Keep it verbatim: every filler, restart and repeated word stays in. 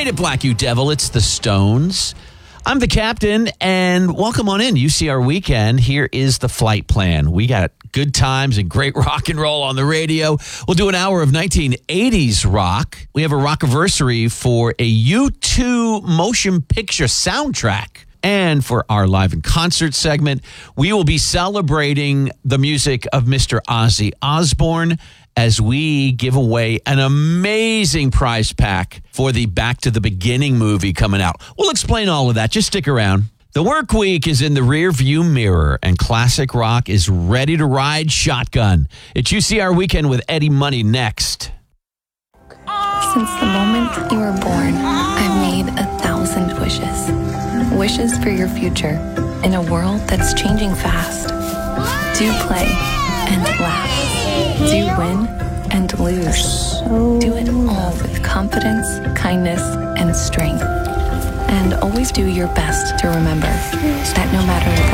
made it, Black You Devil. It's the Stones. I'm the captain, and welcome on in. U C R Weekend. Here is the flight plan. We got good times and great rock and roll on the radio. We'll do an hour of nineteen eighties rock. We have a rockiversary for a U two motion picture soundtrack. And for our live and concert segment, we will be celebrating the music of Mister Ozzy Osbourne as we give away an amazing prize pack for the Back to the Beginning movie coming out. We'll explain all of that. Just stick around. The work week is in the rear view mirror, and classic rock is ready to ride shotgun. It's U C R Weekend with Eddie Money next. Since the moment you were born, I've made a thousand wishes. Wishes for your future in a world that's changing fast. Do play and laugh. Do win and lose. Do it all with confidence, kindness, and strength. And always do your best to remember that no matter